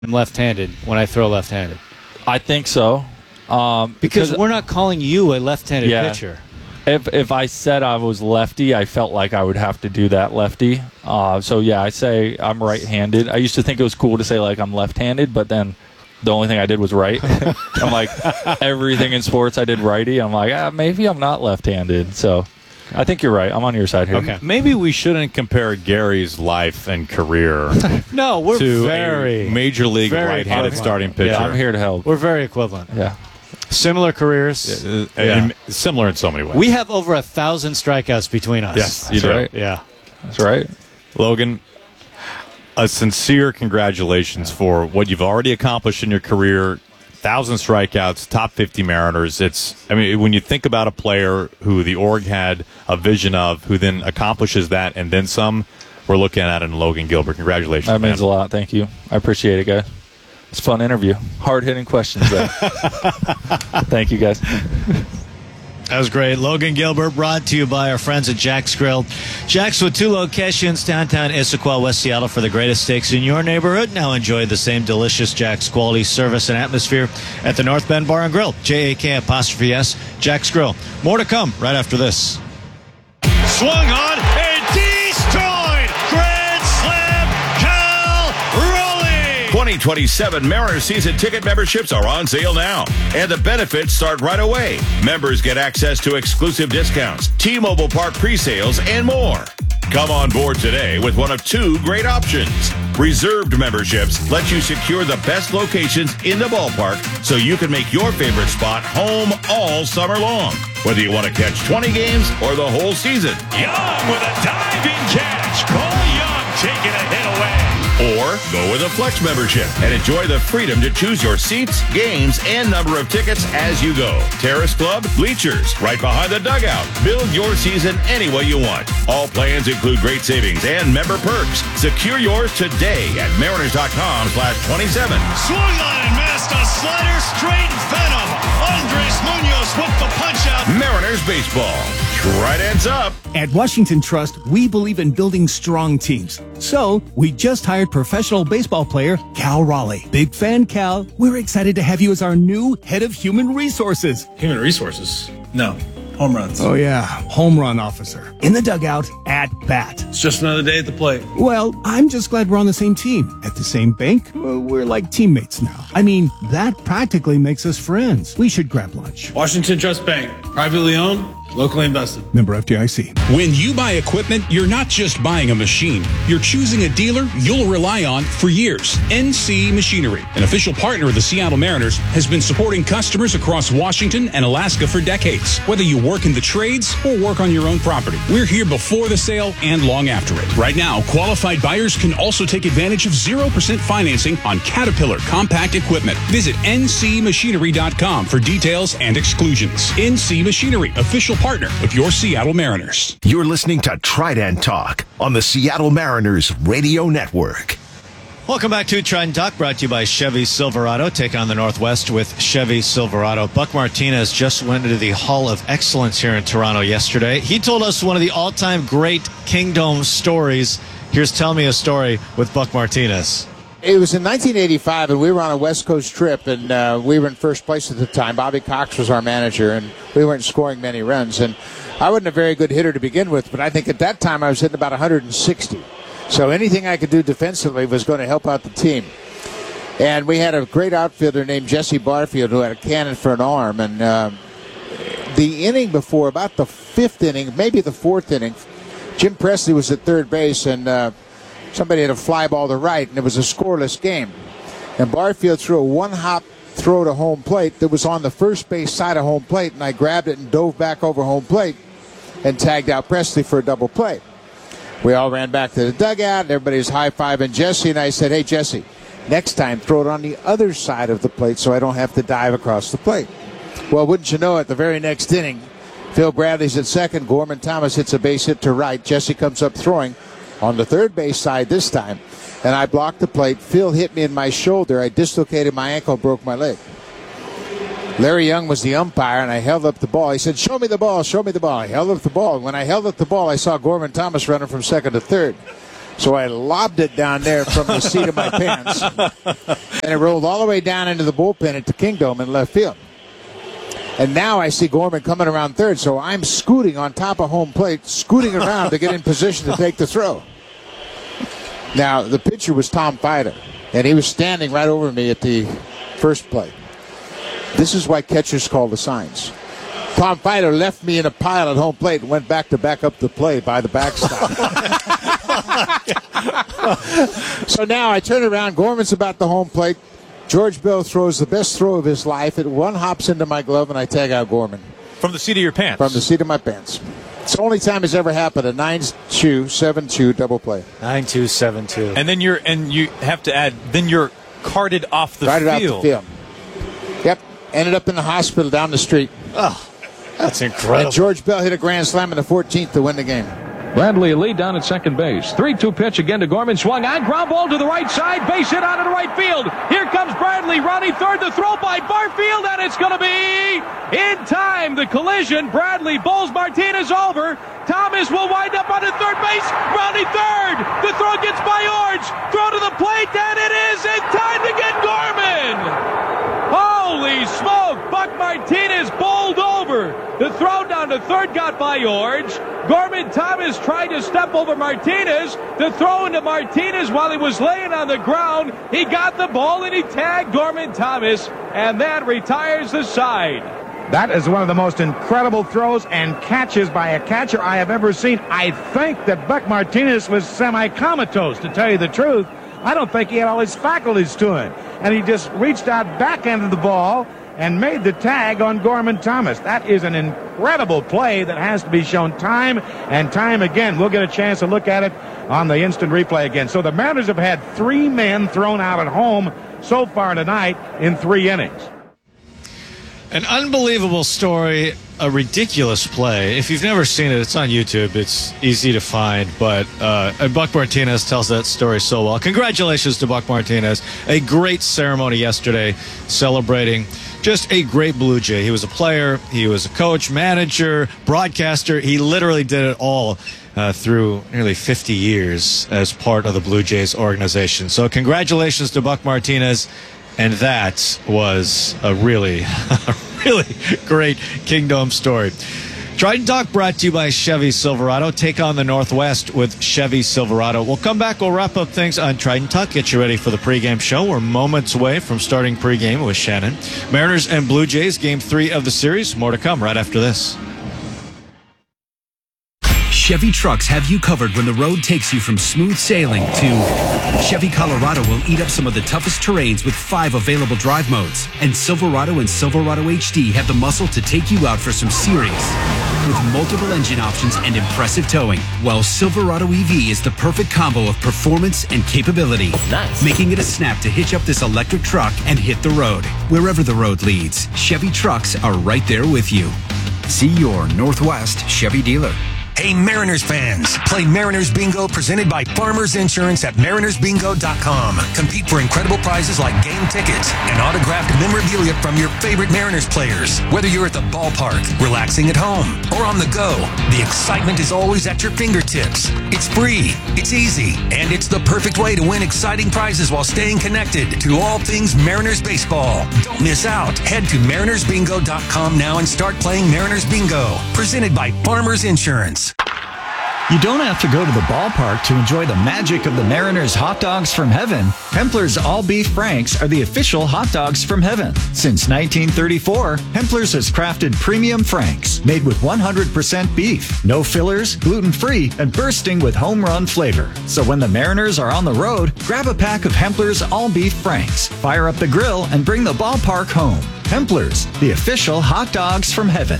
I'm left-handed when I throw left-handed. I think so. Because we're not calling you a left-handed pitcher. If I said I was lefty, I felt like I would have to do that lefty. So, yeah, I say I'm right-handed. I used to think it was cool to say, like, I'm left-handed, but then the only thing I did was right. I'm like, everything in sports I did righty. I'm like, maybe I'm not left-handed. So I think you're right. I'm on your side here. Okay. Maybe we shouldn't compare Gary's life and career No, we're to very a major league right-handed starting pitcher. Yeah, I'm here to help. We're very equivalent. Yeah. Similar careers. And similar in so many ways. We have over 1,000 strikeouts between us. Yes, you That's do. right. Yeah. That's right. Logan, a sincere congratulations for what you've already accomplished in your career. 1,000 strikeouts, top 50 Mariners. When you think about a player who the org had a vision of, who then accomplishes that and then some, we're looking at it in Logan Gilbert. Congratulations, That man. means a lot. Thank you. I appreciate it, guys. It's a fun interview. Hard-hitting questions, though. Thank you, guys. That was great. Logan Gilbert, brought to you by our friends at Jack's Grill. Jack's with 2 locations, downtown Issaquah, West Seattle, for the greatest steaks in your neighborhood. Now enjoy the same delicious Jack's quality, service, and atmosphere at the North Bend Bar and Grill. JAK''S, Jack's Grill. More to come right after this. Swung on and destroyed. Grand slam, Cal Raleigh. 2027 Mariners season ticket memberships are on sale now, and the benefits start right away. Members get access to exclusive discounts, T-Mobile Park pre-sales, and more. Come on board today with one of 2 great options. Reserved memberships let you secure the best locations in the ballpark so you can make your favorite spot home all summer long. Whether you want to catch 20 games or the whole season. Young with a diving catch. Cole Young taking a hit away. Or go with a Flex membership and enjoy the freedom to choose your seats, games, and number of tickets as you go. Terrace Club, bleachers, right behind the dugout. Build your season any way you want. All plans include great savings and member perks. Secure yours today at mariners.com/27. Swung on and missed a slider straight venom. Andres Munoz with the punch out. Mariners baseball. Tridents up. At Washington Trust, we believe in building strong teams. So, we just hired professional baseball player Cal Raleigh. Big fan, Cal. We're excited to have you as our new head of human resources. Human resources? No. Home runs. Oh, yeah. Home run officer. In the dugout, at bat. It's just another day at the plate. Well, I'm just glad we're on the same team. At the same bank, we're like teammates now. I mean, that practically makes us friends. We should grab lunch. Washington Trust Bank. Privately owned, locally invested. Member FDIC. When you buy equipment, you're not just buying a machine. You're choosing a dealer you'll rely on for years. NC Machinery, an official partner of the Seattle Mariners, has been supporting customers across Washington and Alaska for decades. Whether you work in the trades or work on your own property, we're here before the sale and long after it. Right now, qualified buyers can also take advantage of 0% financing on Caterpillar compact equipment. Visit ncmachinery.com for details and exclusions. NC Machinery, official partner of your Seattle Mariners. You're listening to Trident Talk on the Seattle Mariners Radio Network. Welcome back to Trident Talk, brought to you by Chevy Silverado. Take on the Northwest with Chevy Silverado. Buck Martinez just went into the Hall of Excellence here in Toronto yesterday. He told us one of the all-time great Kingdom stories. Here's Tell Me a Story with Buck Martinez. It was in 1985, and we were on a West Coast trip, and we were in first place at the time. Bobby Cox was our manager, and we weren't scoring many runs. And I wasn't a very good hitter to begin with, but I think at that time I was hitting about 160. So anything I could do defensively was going to help out the team. And we had a great outfielder named Jesse Barfield who had a cannon for an arm. And the inning before, about the 5th inning, maybe the 4th inning, Jim Presley was at third base, and somebody had a fly ball to right, and it was a scoreless game. And Barfield threw a one-hop throw to home plate that was on the first base side of home plate, and I grabbed it and dove back over home plate and tagged out Presley for a double play. We all ran back to the dugout, and everybody was high-fiving Jesse, and I said, hey, Jesse, next time throw it on the other side of the plate so I don't have to dive across the plate. Well, wouldn't you know it, the very next inning, Phil Bradley's at second, Gorman Thomas hits a base hit to right, Jesse comes up throwing on the third base side this time, and I blocked the plate. Phil hit me in my shoulder. I dislocated my ankle, broke my leg. Larry Young was the umpire, and I held up the ball. He said, show me the ball, show me the ball. I held up the ball. When I held up the ball, I saw Gorman Thomas running from second to third. So I lobbed it down there from the seat of my pants, and it rolled all the way down into the bullpen at the Kingdome in left field. And now I see Gorman coming around third, so I'm scooting on top of home plate, scooting around to get in position to take the throw. Now, the pitcher was Tom Fider, and he was standing right over me at the first play. This is why catchers call the signs. Tom Fider left me in a pile at home plate and went back to back up the play by the backstop. So now I turn around. Gorman's about the home plate. George Bell throws the best throw of his life. It one hops into my glove, and I tag out Gorman. From the seat of your pants? From the seat of my pants. It's the only time it's ever happened, a 9-2, 7-2 double play. 9-2, 7-2. And then you have to add, then you're carted off the field. Carted off the field. Yep. Ended up in the hospital down the street. Oh, that's incredible. And George Bell hit a grand slam in the 14th to win the game. Bradley lead down at second base. 3-2 pitch again to Gorman. Swung on. Ground ball to the right side. Base hit out of the right field. Here comes Bradley. Rounding third. The throw by Barfield. And it's going to be in time. The collision. Bradley bowls Martinez over. Thomas will wind up on the third base. Rounding third. The throw gets by Orge. Throw to the plate. And it is in time to get Gorman. Holy smoke! Buck Martinez bowled over. The throw down to third got by Orge. Gorman Thomas tried to step over Martinez. The throw into Martinez while he was laying on the ground. He got the ball and he tagged Gorman Thomas, and that retires the side. That is one of the most incredible throws and catches by a catcher I have ever seen. I think that Buck Martinez was semi-comatose, to tell you the truth. I don't think he had all his faculties to him. And he just reached out backhand of the ball and made the tag on Gorman Thomas. That is an incredible play that has to be shown time and time again. We'll get a chance to look at it on the instant replay again. So the Mariners have had 3 men thrown out at home so far tonight in 3 innings. An unbelievable story, a ridiculous play. If you've never seen it, it's on YouTube. It's easy to find, but Buck Martinez tells that story so well. Congratulations to Buck Martinez. A great ceremony yesterday celebrating just a great Blue Jay. He was a player, he was a coach, manager, broadcaster. He literally did it all through nearly 50 years as part of the Blue Jays organization. So congratulations to Buck Martinez. And that was a really great Kingdome story. Trident Talk brought to you by Chevy Silverado. Take on the Northwest with Chevy Silverado. We'll come back. We'll wrap up things on Trident Talk. Get you ready for the pregame show. We're moments away from starting pregame with Shannon. Mariners and Blue Jays, Game 3 of the series. More to come right after this. Chevy trucks have you covered when the road takes you from smooth sailing to Chevy Colorado will eat up some of the toughest terrains with 5 available drive modes. And Silverado and Silverado HD have the muscle to take you out for some serious with multiple engine options and impressive towing. While Silverado EV is the perfect combo of performance and capability. Nice. Making it a snap to hitch up this electric truck and hit the road. Wherever the road leads, Chevy trucks are right there with you. See your Northwest Chevy dealer. Hey, Mariners fans, play Mariners Bingo presented by Farmers Insurance at MarinersBingo.com. Compete for incredible prizes like game tickets and autographed memorabilia from your favorite Mariners players. Whether you're at the ballpark, relaxing at home, or on the go, the excitement is always at your fingertips. It's free, it's easy, and it's the perfect way to win exciting prizes while staying connected to all things Mariners baseball. Don't miss out. Head to MarinersBingo.com now and start playing Mariners Bingo, presented by Farmers Insurance. You don't have to go to the ballpark to enjoy the magic of the Mariners hot dogs from heaven. Hempler's All Beef Franks are the official hot dogs from heaven. Since 1934, Hempler's has crafted premium Franks made with 100% beef, no fillers, gluten-free, and bursting with home run flavor. So when the Mariners are on the road, grab a pack of Hempler's All Beef Franks, fire up the grill, and bring the ballpark home. Hempler's, the official hot dogs from heaven.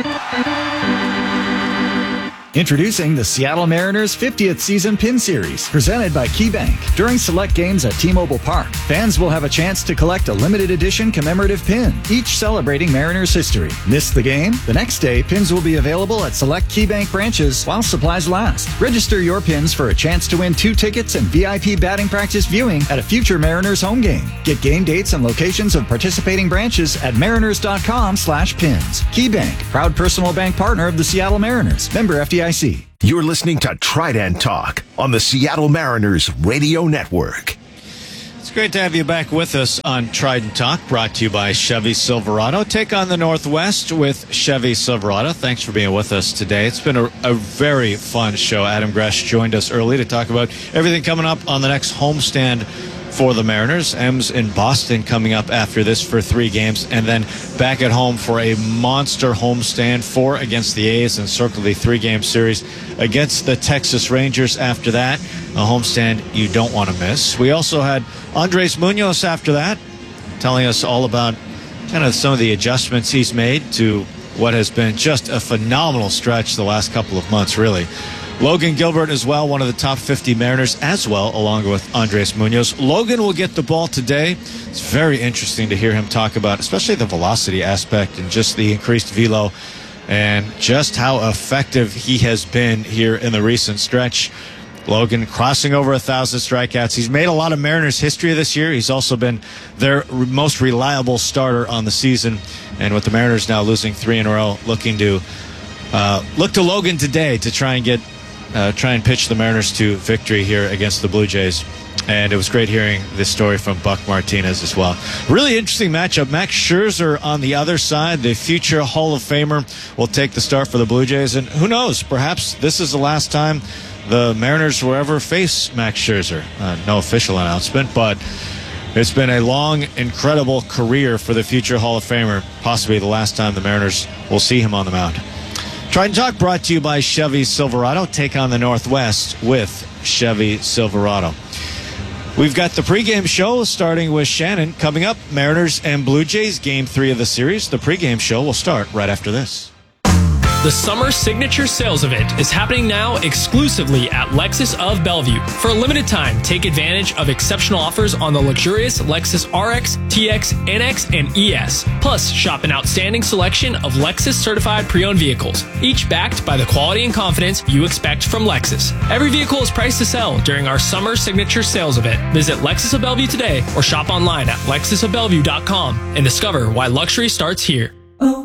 Introducing the Seattle Mariners 50th Season Pin Series, presented by KeyBank. During select games at T-Mobile Park, fans will have a chance to collect a limited edition commemorative pin, each celebrating Mariners history. Miss the game? The next day, pins will be available at select KeyBank branches while supplies last. Register your pins for a chance to win 2 tickets and VIP batting practice viewing at a future Mariners home game. Get game dates and locations of participating branches at mariners.com/pins. KeyBank, proud personal bank partner of the Seattle Mariners. Member FDIC. You're listening to Trident Talk on the Seattle Mariners Radio Network. It's great to have you back with us on Trident Talk, brought to you by Chevy Silverado. Take on the Northwest with Chevy Silverado. Thanks for being with us today. It's been a very fun show. Adam Gresh joined us early to talk about everything coming up on the next homestand for the Mariners. M's in Boston coming up after this for 3 games, and then back at home for a monster homestand, 4 against the A's, and circle the 3-game series against the Texas Rangers after that. A homestand you don't want to miss. We also had Andres Munoz after that, telling us all about kind of some of the adjustments he's made to what has been just a phenomenal stretch the last couple of months, really. Logan Gilbert as well, one of the top 50 Mariners as well, along with Andres Munoz. Logan will get the ball today. It's very interesting to hear him talk about, especially the velocity aspect and just the increased velo and just how effective he has been here in the recent stretch. Logan crossing over 1,000 strikeouts. He's made a lot of Mariners history this year. He's also been their most reliable starter on the season. And with the Mariners now losing 3 in a row, look to Logan today to try and pitch the Mariners to victory here against the Blue Jays. And it was great hearing this story from Buck Martinez as well. Really interesting matchup. Max Scherzer on the other side, the future Hall of Famer, will take the start for the Blue Jays. And who knows, perhaps this is the last time the Mariners will ever face Max Scherzer. No official announcement, but it's been a long, incredible career for the future Hall of Famer. Possibly the last time the Mariners will see him on the mound. Trident Talk brought to you by Chevy Silverado. Take on the Northwest with Chevy Silverado. We've got the pregame show starting with Shannon coming up. Mariners and Blue Jays, Game 3 of the series. The pregame show will start right after this. The Summer Signature Sales Event is happening now exclusively at Lexus of Bellevue. For a limited time, take advantage of exceptional offers on the luxurious Lexus RX, TX, NX, and ES. Plus, shop an outstanding selection of Lexus certified pre-owned vehicles, each backed by the quality and confidence you expect from Lexus. Every vehicle is priced to sell during our Summer Signature Sales Event. Visit Lexus of Bellevue today or shop online at lexusofbellevue.com and discover why luxury starts here.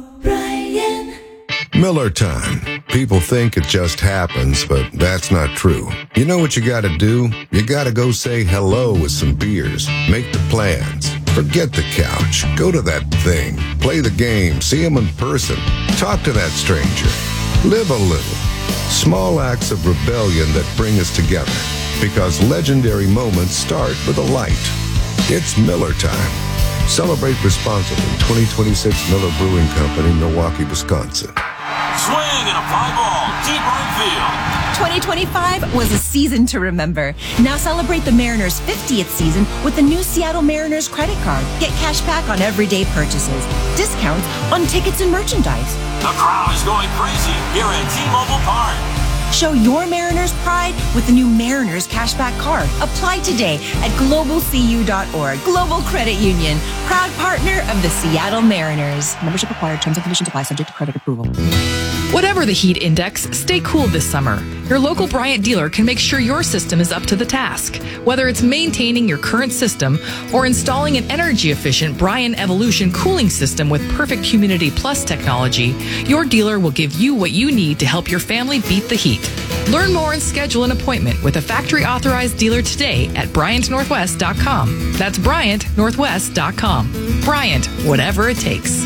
Miller time. People think it just happens, but that's not true. You know what you gotta do? You gotta go say hello with some beers. Make the plans. Forget the couch. Go to that thing. Play the game. See him in person. Talk to that stranger. Live a little. Small acts of rebellion that bring us together. Because legendary moments start with a light. It's Miller time. Celebrate responsibly. 2026 Miller Brewing Company, Milwaukee, Wisconsin. Swing and a fly ball, deep right field. 2025 was a season to remember. Now celebrate the Mariners' 50th season with the new Seattle Mariners credit card. Get cash back on everyday purchases, discounts on tickets and merchandise. The crowd is going crazy here at T-Mobile Park. Show your Mariners pride with the new Mariners Cashback Card. Apply today at globalcu.org. Global Credit Union, proud partner of the Seattle Mariners. Membership required. Terms and conditions apply, subject to credit approval. Whatever the heat index, stay cool this summer. Your local Bryant dealer can make sure your system is up to the task. Whether it's maintaining your current system or installing an energy-efficient Bryant Evolution cooling system with perfect Humidity Plus technology, your dealer will give you what you need to help your family beat the heat. Learn more and schedule an appointment with a factory-authorized dealer today at BryantNorthwest.com. That's BryantNorthwest.com. Bryant, whatever it takes.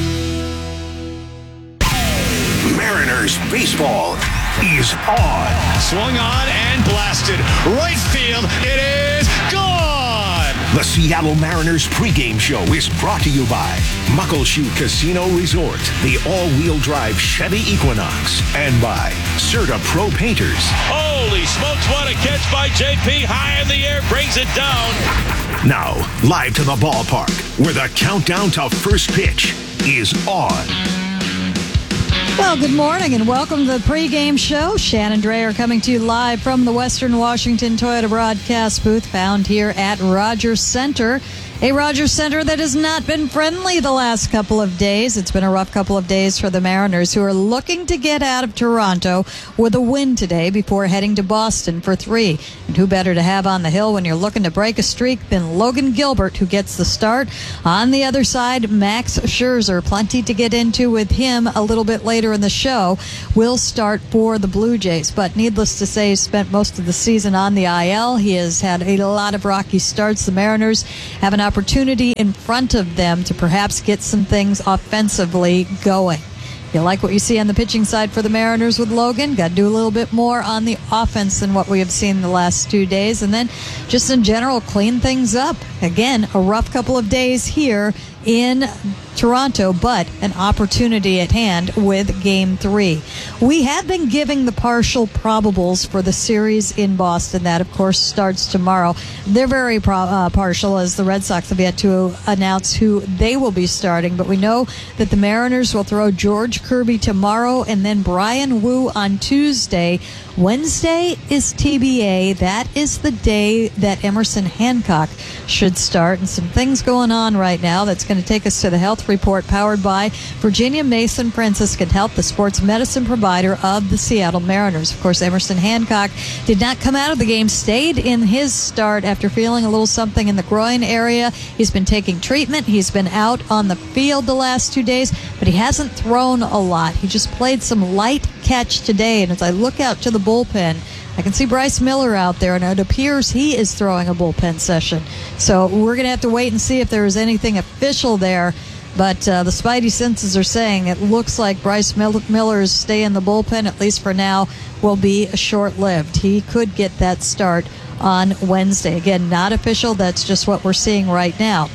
Mariners baseball is on. Swung on and blasted. Right field. It is gone. The Seattle Mariners pregame show is brought to you by Muckleshoot Casino Resort, the all-wheel drive Chevy Equinox, and by Serta Pro Painters. Holy smokes, what a catch by JP. High in the air, brings it down. Now, live to the ballpark, where the countdown to first pitch is on. Well, good morning and welcome to the pregame show. Shannon Dreyer coming to you live from the Western Washington Toyota broadcast booth found here at Rogers Center. A Rogers Center that has not been friendly the last couple of days. It's been a rough couple of days for the Mariners, who are looking to get out of Toronto with a win today before heading to Boston for 3. And who better to have on the hill when you're looking to break a streak than Logan Gilbert, who gets the start. On the other side, Max Scherzer. Plenty to get into with him a little bit later in the show. Will start for the Blue Jays. But needless to say, he spent most of the season on the IL. He has had a lot of rocky starts. The Mariners have an opportunity in front of them to perhaps get some things offensively going. You like what you see on the pitching side for the Mariners with Logan? Got to do a little bit more on the offense than what we have seen the last 2 days. And then just in general, clean things up. Again, a rough couple of days here in Toronto, but an opportunity at hand with Game 3. We have been giving the partial probables for the series in Boston. That, of course, starts tomorrow. They're very partial, as the Red Sox have yet to announce who they will be starting. But we know that the Mariners will throw George Kirby tomorrow and then Brian Wu on Tuesday. Wednesday is TBA. That is the day that Emerson Hancock should start. And some things going on right now that's going to take us to the health report, powered by Virginia Mason Franciscan Health, the sports medicine provider of the Seattle Mariners. Of course, Emerson Hancock did not come out of the game, stayed in his start after feeling a little something in the groin area. He's been taking treatment. He's been out on the field the last 2 days, but he hasn't thrown a lot. He just played some light catch today, and as I look out to the bullpen, I can see Bryce Miller out there, and it appears he is throwing a bullpen session. So we're going to have to wait and see if there is anything official there. But the Spidey senses are saying it looks like Bryce Miller's stay in the bullpen, at least for now, will be short-lived. He could get that start on Wednesday. Again, not official. That's just what we're seeing right now.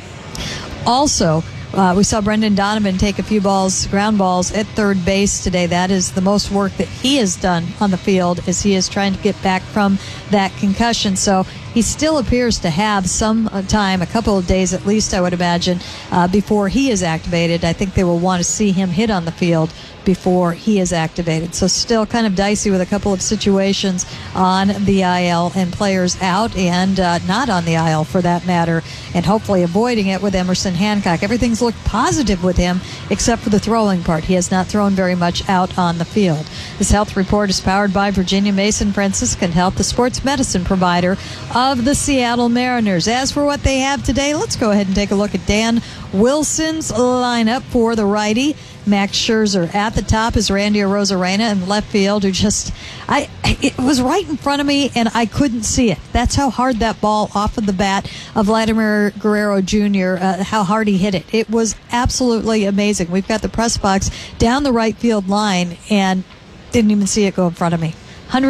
Also, we saw Brendan Donovan take a few ground balls at third base today. That is the most work that he has done on the field, as he is trying to get back from that concussion. So he still appears to have some time, a couple of days at least, I would imagine, before he is activated. I think they will want to see him hit on the field before he is activated. So still kind of dicey with a couple of situations on the IL and players out and not on the IL for that matter, and hopefully avoiding it with Emerson Hancock. Everything's looked positive with him except for the throwing part. He has not thrown very much out on the field. This health report is powered by Virginia Mason Franciscan Health, the sports medicine provider of the Seattle Mariners. As for what they have today, let's go ahead and take a look at Dan Wilson's lineup for the righty. Max Scherzer. At the top is Randy Arozarena in left field, who just, it was right in front of me and I couldn't see it. That's how hard that ball off of the bat of Vladimir Guerrero Jr., how hard he hit it. It was absolutely amazing. We've got the press box down the right field line and didn't even see it go in front of me.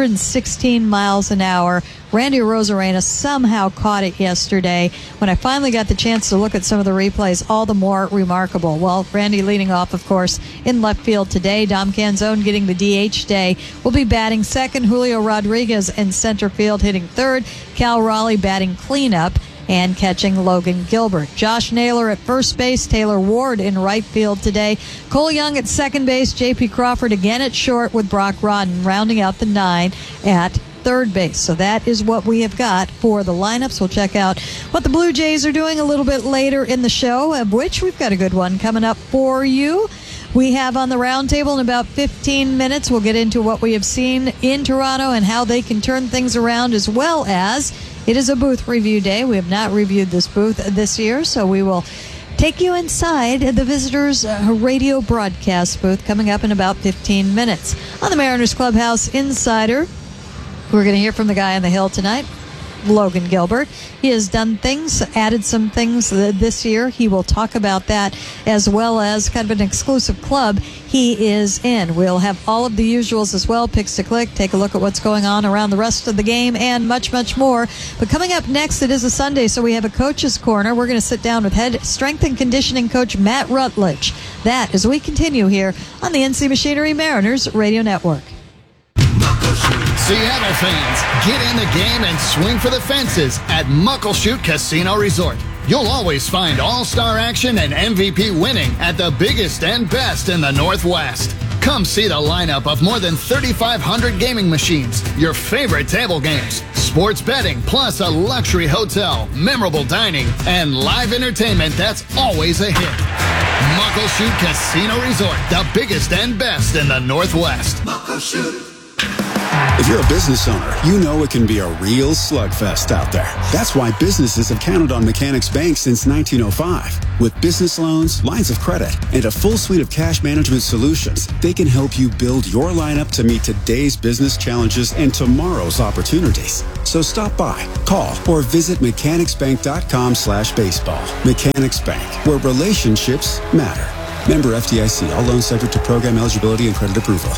116 miles an hour. Randy Arozarena somehow caught it yesterday. When I finally got the chance to look at some of the replays, all the more remarkable. Well, Randy leading off, of course, in left field today. Dom Canzone getting the DH day. Will be batting second. Julio Rodriguez in center field hitting third. Cal Raleigh batting cleanup and catching Logan Gilbert. Josh Naylor at first base, Taylor Ward in right field today. Cole Young at second base, J.P. Crawford again at short with Brock Rodden rounding out the 9 at third base. So that is what we have got for the lineups. We'll check out what the Blue Jays are doing a little bit later in the show, of which we've got a good one coming up for you. We have on the roundtable in about 15 minutes. We'll get into what we have seen in Toronto and how they can turn things around, as well as it is a booth review day. We have not reviewed this booth this year, so we will take you inside the Visitors radio broadcast booth coming up in about 15 minutes. On the Mariners Clubhouse Insider, we're going to hear from the guy on the hill tonight, Logan Gilbert. He has done things, added some things this year. He will talk about that, as well as kind of an exclusive club he is in. We'll have all of the usuals as well, picks to click, take a look at what's going on around the rest of the game, and much, much more. But coming up next, it is a Sunday, so we have a coach's corner. We're going to sit down with head strength and conditioning coach Matt Rutledge. That as we continue here on the NC Machinery Mariners Radio Network. Seattle fans, get in the game and swing for the fences at Muckleshoot Casino Resort. You'll always find all-star action and MVP winning at the biggest and best in the Northwest. Come see the lineup of more than 3,500 gaming machines, your favorite table games, sports betting, plus a luxury hotel, memorable dining, and live entertainment that's always a hit. Muckleshoot Casino Resort, the biggest and best in the Northwest. Muckleshoot. If you're a business owner, you know it can be a real slugfest out there. That's why businesses have counted on Mechanics Bank since 1905. With business loans, lines of credit, and a full suite of cash management solutions, they can help you build your lineup to meet today's business challenges and tomorrow's opportunities. So stop by, call, or visit mechanicsbank.com/baseball. Mechanics Bank, where relationships matter. Member FDIC. All loans subject to program eligibility and credit approval.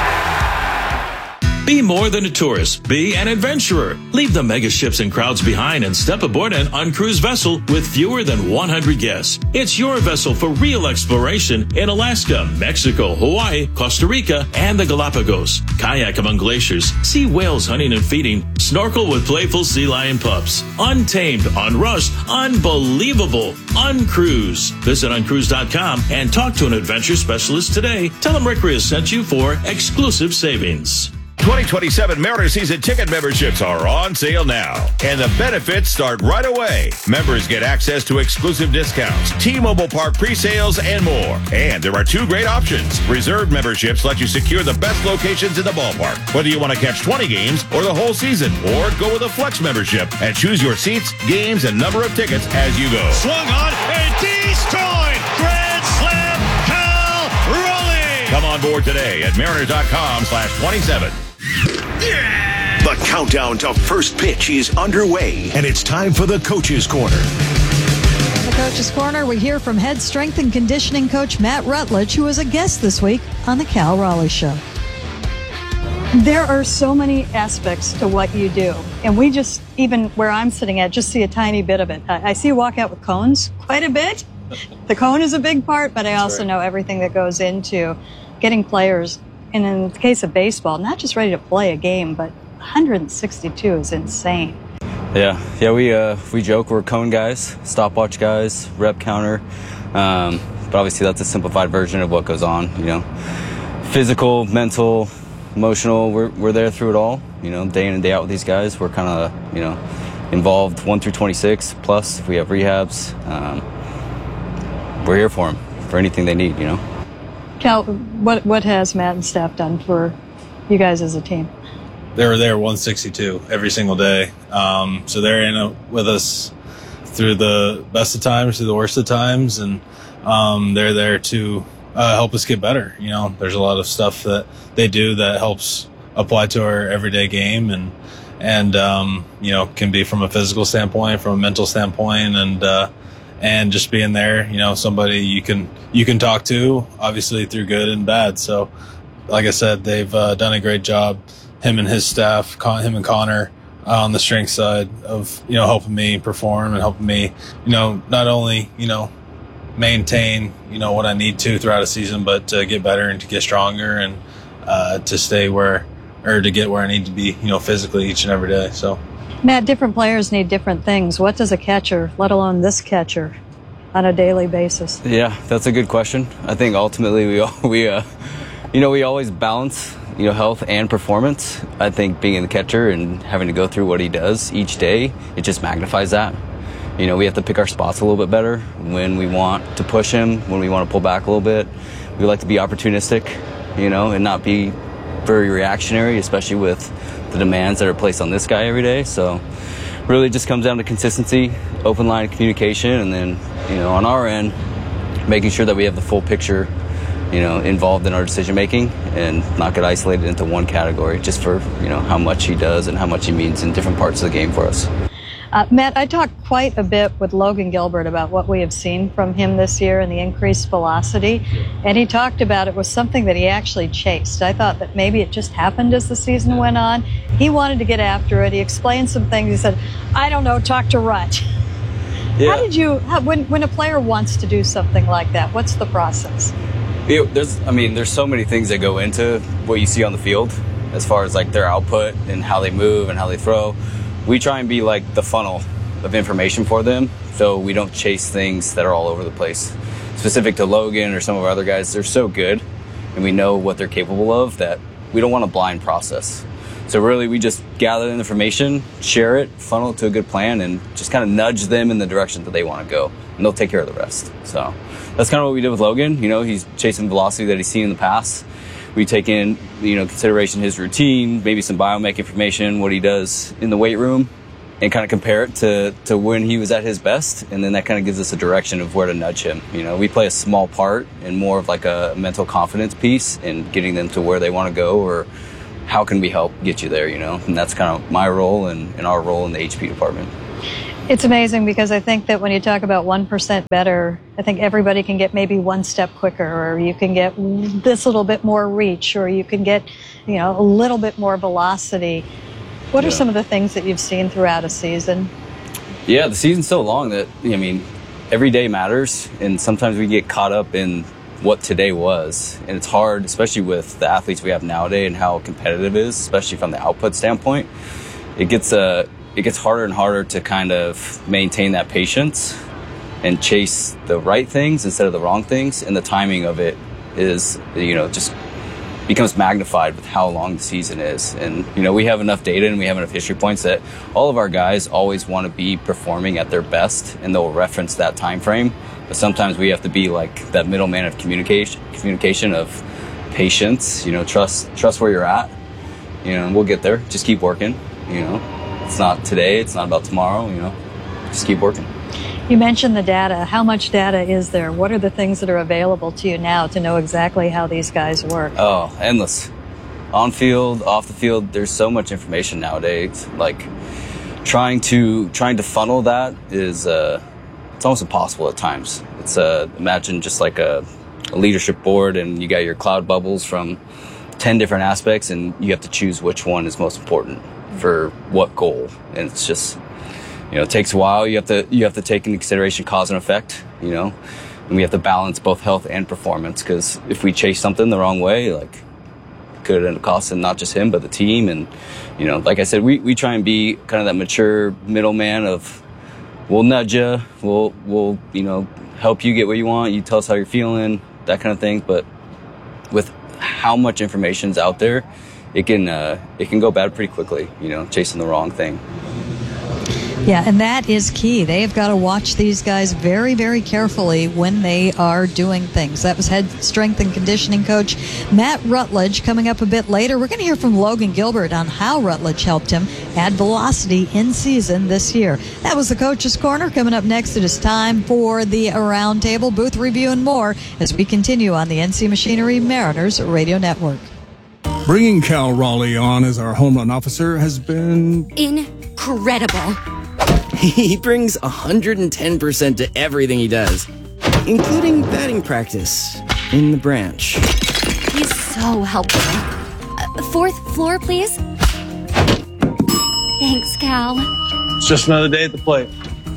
Be more than a tourist. Be an adventurer. Leave the mega ships and crowds behind and step aboard an uncruised vessel with fewer than 100 guests. It's your vessel for real exploration in Alaska, Mexico, Hawaii, Costa Rica, and the Galapagos. Kayak among glaciers, see whales hunting and feeding, snorkel with playful sea lion pups. Untamed, unrushed, unbelievable. Uncruise. Visit uncruise.com and talk to an adventure specialist today. Tell them Rick Rios sent you for exclusive savings. 2027 Mariners season ticket memberships are on sale now, and the benefits start right away. Members get access to exclusive discounts, T-Mobile Park pre-sales, and more. And there are two great options. Reserved memberships let you secure the best locations in the ballpark, whether you want to catch 20 games or the whole season, or go with a flex membership and choose your seats, games, and number of tickets as you go. Swung on and destroyed. Grand slam, Cal Raleigh. Come on board today at mariners.com/27. The countdown to first pitch is underway, and it's time for the Coach's Corner. In the Coach's Corner, we hear from head strength and conditioning coach Matt Rutledge, who was a guest this week on the Cal Raleigh Show. There are so many aspects to what you do, and we just, even where I'm sitting at, just see a tiny bit of it. I see you walk out with cones quite a bit. The cone is a big part, but I also know everything that goes into getting players, and in the case of baseball, not just ready to play a game, but 162 is insane. Yeah, we joke we're cone guys, stopwatch guys, rep counter, but obviously that's a simplified version of what goes on. Physical, mental, emotional. We're there through it all. Day in and day out with these guys. We're kind of involved 1 through 26 plus. If we have rehabs, we're here for them for anything they need. Cal, what has Matt and staff done for you guys as a team? They were there 162 every single day. So they're in it with us through the best of times, through the worst of times, and they're there to help us get better. There's a lot of stuff that they do that helps apply to our everyday game, and can be from a physical standpoint, from a mental standpoint, and just being there, somebody you can talk to, obviously through good and bad. So, like I said, they've done a great job. Him and his staff, him and Connor, on the strength side of helping me perform and helping me, not only maintain what I need to throughout a season, but to get better and to get stronger and to stay to get where I need to be, physically each and every day. So. Matt, different players need different things. What does a catcher, let alone this catcher, on a daily basis? Yeah, that's a good question. I think ultimately we always balance, health and performance. I think being the catcher and having to go through what he does each day, it just magnifies that. We have to pick our spots a little bit better when we want to push him, when we want to pull back a little bit. We like to be opportunistic, and not be very reactionary, especially with the demands that are placed on this guy every day. So really just comes down to consistency, open line of communication, and then, on our end, making sure that we have the full picture, involved in our decision making and not get isolated into one category just for, how much he does and how much he means in different parts of the game for us. Matt, I talked quite a bit with Logan Gilbert about what we have seen from him this year and the increased velocity, and he talked about it was something that he actually chased. I thought that maybe it just happened as the season went on. He wanted to get after it. He explained some things. He said, I don't know, talk to Rut. Yeah. How did you, when a player wants to do something like that, what's the process? There's so many things that go into what you see on the field as far as like their output and how they move and how they throw. We try and be like the funnel of information for them, so we don't chase things that are all over the place. Specific to Logan or some of our other guys, they're so good and we know what they're capable of, that we don't want a blind process. So really, we just gather the information, share it, funnel it to a good plan, and just kind of nudge them in the direction that they want to go, and they'll take care of the rest. So that's kind of what we did with Logan. You know, he's chasing velocity that he's seen in the past. We take in, consideration his routine, maybe some biomech information, what he does in the weight room, and kind of compare it to when he was at his best, and then that kind of gives us a direction of where to nudge him. We play a small part in more of like a mental confidence piece in getting them to where they want to go, or how can we help get you there, and that's kind of my role and our role in the HP department. It's amazing because I think that when you talk about 1% better, I think everybody can get maybe one step quicker, or you can get this little bit more reach, or you can get, a little bit more velocity. What are some of the things that you've seen throughout a season? Yeah, the season's so long that, every day matters, and sometimes we get caught up in what today was, and it's hard, especially with the athletes we have nowadays and how competitive it is, especially from the output standpoint. It gets harder and harder to kind of maintain that patience and chase the right things instead of the wrong things, and the timing of it is, just becomes magnified with how long the season is. And we have enough data and we have enough history points that all of our guys always want to be performing at their best, and they'll reference that time frame. But sometimes we have to be like that middleman of communication of patience, trust where you're at, and we'll get there. Just keep working, It's not today, it's not about tomorrow, just keep working. You mentioned the data. How much data is there? What are the things that are available to you now to know exactly how these guys work? Oh, endless. On field, off the field, there's so much information nowadays. Like trying to funnel that is it's almost impossible at times. It's imagine just like a leadership board, and you got your cloud bubbles from 10 different aspects, and you have to choose which one is most important for what goal. And it's just, it takes a while. You have to take into consideration cause and effect, and we have to balance both health and performance, because if we chase something the wrong way, like, it could end up costing not just him but the team. And like I said, we try and be kind of that mature middleman of, we'll nudge you, we'll help you get what you want, you tell us how you're feeling, that kind of thing. But with how much information's out there, it can go bad pretty quickly, chasing the wrong thing. Yeah, and that is key. They've got to watch these guys very, very carefully when they are doing things. That was head strength and conditioning coach Matt Rutledge. Coming up a bit later, we're going to hear from Logan Gilbert on how Rutledge helped him add velocity in season this year. That was the Coach's Corner. Coming up next, it is time for the Roundtable, booth review, and more as we continue on the NC Machinery Mariners Radio Network. Bringing Cal Raleigh on as our home run officer has been incredible. He brings 110% to everything he does, including batting practice in the branch. He's so helpful. Fourth floor, please. Thanks, Cal. It's just another day at the plate.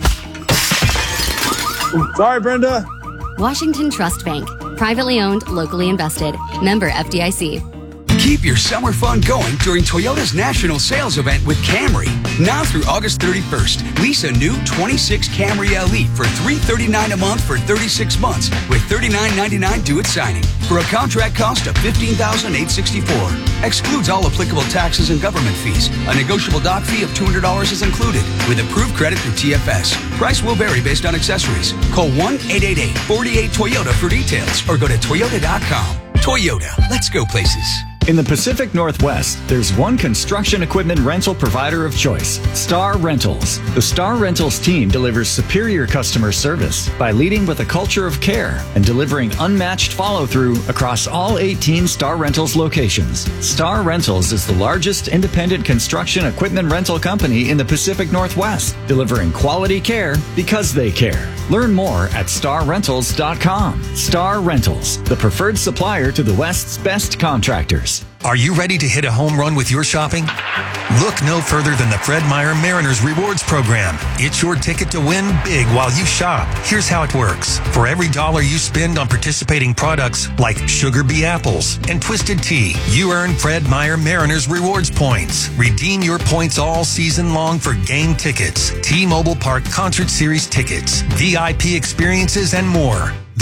Sorry, Brenda. Washington Trust Bank. Privately owned, locally invested. Member FDIC. Keep your summer fun going during Toyota's national sales event with Camry. Now through August 31st, lease a new 26 Camry LE for $339 a month for 36 months with $39.99 due at signing for a contract cost of $15,864. Excludes all applicable taxes and government fees. A negotiable doc fee of $200 is included with approved credit through TFS. Price will vary based on accessories. Call 1-888-48-TOYOTA for details or go to Toyota.com. Toyota, let's go places. In the Pacific Northwest, there's one construction equipment rental provider of choice, Star Rentals. The Star Rentals team delivers superior customer service by leading with a culture of care and delivering unmatched follow-through across all 18 Star Rentals locations. Star Rentals is the largest independent construction equipment rental company in the Pacific Northwest, delivering quality care because they care. Learn more at starrentals.com. Star Rentals, the preferred supplier to the West's best contractors. Are you ready to hit a home run with your shopping? Look no further than the Fred Meyer Mariners Rewards Program. It's your ticket to win big while you shop. Here's how it works. For every $1 you spend on participating products like Sugar Bee Apples and Twisted Tea, you earn Fred Meyer Mariners Rewards points. Redeem your points all season long for game tickets, T-Mobile Park Concert Series tickets, VIP experiences, and more. Visit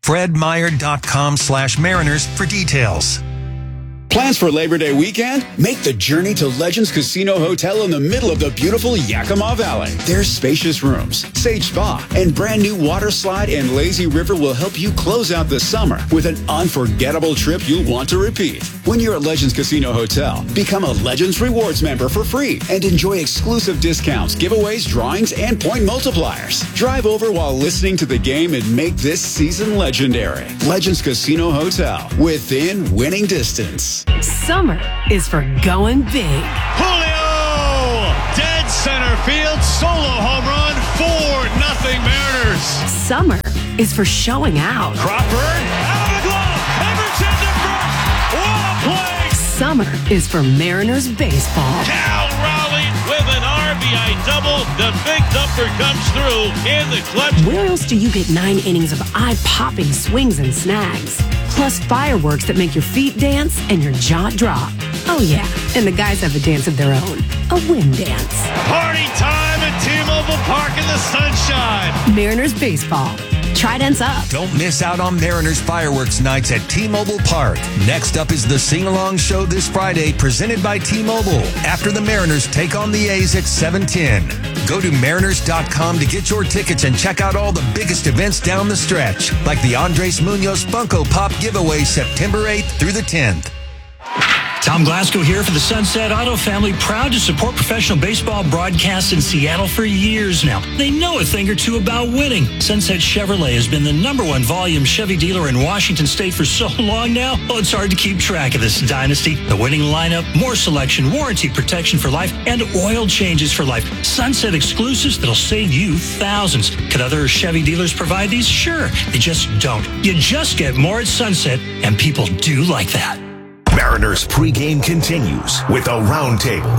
FredMeyer.com/Mariners for details. Plans for Labor Day weekend? Make the journey to Legends Casino Hotel in the middle of the beautiful Yakima Valley. Their spacious rooms, Sage Spa, and brand new water slide and lazy river will help you close out the summer with an unforgettable trip you'll want to repeat. When you're at Legends Casino Hotel, become a Legends Rewards member for free and enjoy exclusive discounts, giveaways, drawings, and point multipliers. Drive over while listening to the game and make this season legendary. Legends Casino Hotel, within winning distance. Summer is for going big. Julio! Dead center field, solo home run, 4-0 Mariners. Summer is for showing out. Crawford, out of the glove, Everton to first. What a play! Summer is for Mariners baseball. Cal Raleigh with an RBI double. The big thumper comes through in the clutch. Where else do you get 9 innings of eye-popping swings and snags? Plus fireworks that make your feet dance and your jaw drop. Oh yeah, and the guys have a dance of their own. A wind dance. Party time at T-Mobile Park in the sunshine. Mariners baseball. Tridents up. Don't miss out on Mariners fireworks nights at T-Mobile Park. Next up is the Sing-Along Show this Friday, presented by T-Mobile, after the Mariners take on the A's at 7:10. Go to Mariners.com to get your tickets and check out all the biggest events down the stretch, like the Andres Munoz Funko Pop giveaway September 8th through the 10th. Tom Glasgow here for the Sunset Auto family, proud to support professional baseball broadcasts in Seattle for years now. They know a thing or two about winning. Sunset Chevrolet has been the #1 volume Chevy dealer in Washington State for so long now, well, it's hard to keep track of this dynasty. The winning lineup, more selection, warranty protection for life, and oil changes for life. Sunset exclusives that'll save you thousands. Could other Chevy dealers provide these? Sure, they just don't. You just get more at Sunset, and people do like that. Mariners pregame continues with a roundtable.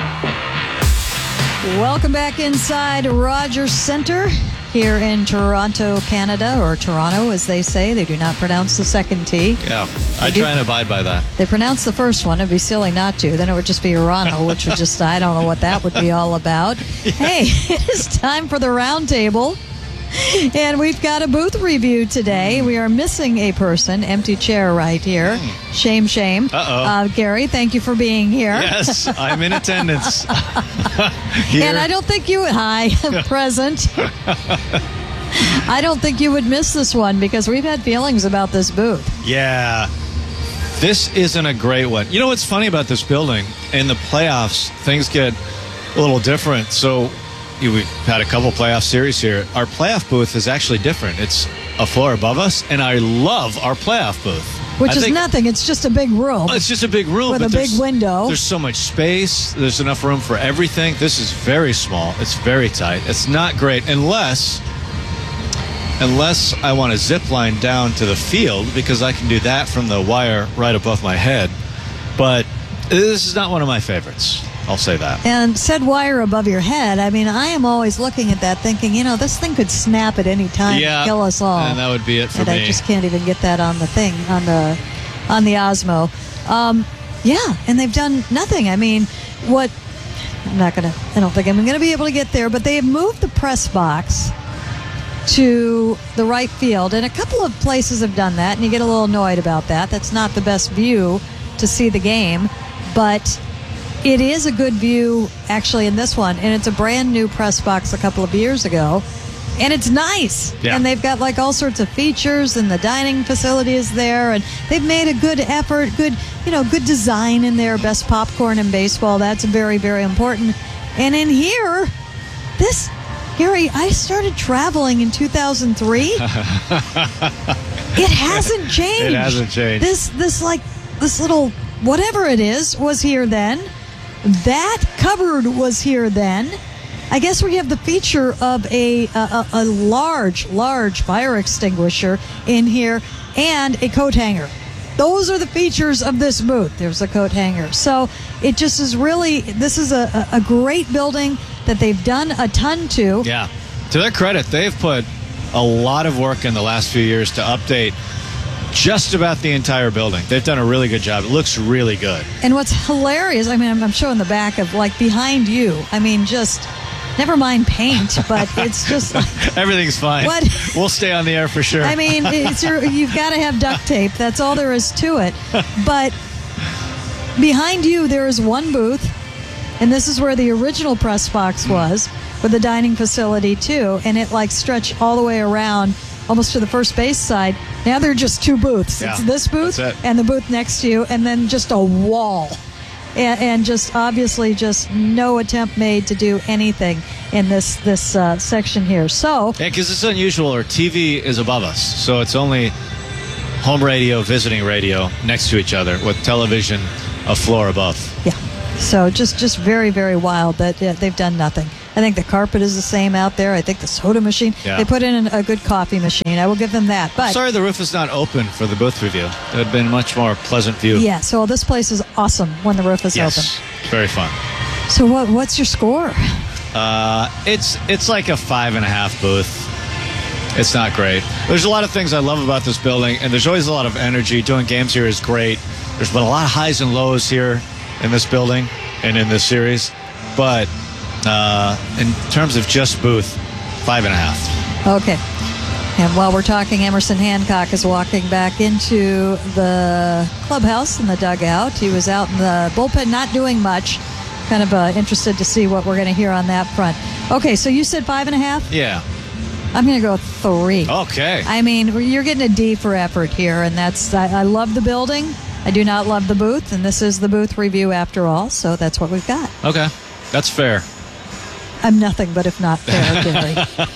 Welcome back inside Rogers Center here in Toronto, Canada, or Toronto, as they say. They do not pronounce the second T. Yeah, I try and abide by that. They pronounce the first one. It'd be silly not to. Then it would just be Toronto, which would just, I don't know what that would be all about. Yeah. Hey, it is time for the roundtable. And we've got a booth review today. We are missing a person. Empty chair right here. Shame, shame. Uh-oh. Gary, thank you for being here. Yes, I'm in attendance. And I don't think you... Hi, present. I don't think you would miss this one because we've had feelings about this booth. Yeah. This isn't a great one. You know what's funny about this building? In the playoffs, things get a little different. So... we've had a couple playoff series here. Our playoff booth is actually different. It's a floor above us, and I love our playoff booth. Which is nothing. It's just a big room. It's just a big room. With a big window. There's so much space. There's enough room for everything. This is very small. It's very tight. It's not great unless I want to zip line down to the field, because I can do that from the wire right above my head. But this is not one of my favorites. I'll say that. And said wire above your head, I mean, I am always looking at that thinking, you know, this thing could snap at any time and kill us all. And that would be it for me. I just can't even get that on the thing, on the Osmo. Yeah, and they've done nothing. I mean, I don't think I'm going to be able to get there, but they have moved the press box to the right field, and a couple of places have done that, and you get a little annoyed about that. That's not the best view to see the game, but it is a good view, actually, in this one. And it's a brand new press box a couple of years ago. And it's nice. Yeah. And they've got like all sorts of features, and the dining facility is there. And they've made a good effort, good design in there. Best popcorn in baseball. That's very, very important. And in here, Gary, I started traveling in 2003. It hasn't changed. It hasn't changed. This little whatever it is was here then. That cupboard was here then. I guess we have the feature of a large fire extinguisher in here and a coat hanger. Those are the features of this booth. There's a coat hanger. So it just is really, this is a great building that they've done a ton to. Yeah. To their credit, they've put a lot of work in the last few years to update just about the entire building. They've done a really good job. It looks really good. And what's hilarious, I mean, I'm showing the back of, like, behind you. I mean, just Never mind paint, but it's just like, Everything's fine. What? We'll stay on the air for sure. I mean, you've got to have duct tape. That's all there is to it. But behind you, there is one booth, and this is where the original press box was, with the dining facility too, and it like stretched all the way around almost to the first base side. Now there are just two booths. Yeah, it's this booth that's it. and the booth next to you, and then just a wall. And just obviously just no attempt made to do anything in this section here. So yeah, because it's unusual. Our TV is above us, so it's only home radio, visiting radio next to each other with television a floor above. yeah, so just very, very wild that they've done nothing. I think the carpet is the same out there. I think the soda machine. Yeah. They put in a good coffee machine. I will give them that. But Sorry the roof is not open for the booth review. It would have been a much more pleasant view. yeah, so this place is awesome when the roof is Yes, very fun. open. So what's your score? It's like a 5.5 booth. It's not great. There's a lot of things I love about this building, and there's always a lot of energy. Doing games here is great. There's been a lot of highs and lows here in this building and in this series. But in terms of just booth, 5.5. Okay. And while we're talking, Emerson Hancock is walking back into the clubhouse in the dugout. He was out in the bullpen not doing much. Kind of interested to see what we're going to hear on that front. Okay, so you said 5.5? Yeah. I'm going to go 3. Okay. I mean, you're getting a D for effort here, and that's I love the building. I do not love the booth, and this is the booth review after all, so that's what we've got. Okay. That's fair. I'm nothing but if not fair, Gary.